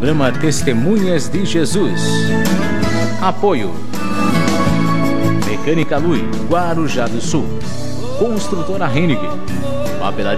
Programa Testemunhas de Jesus. Apoio Mecânica Lui, Guarujá do Sul. Construtora Hennig, papelaria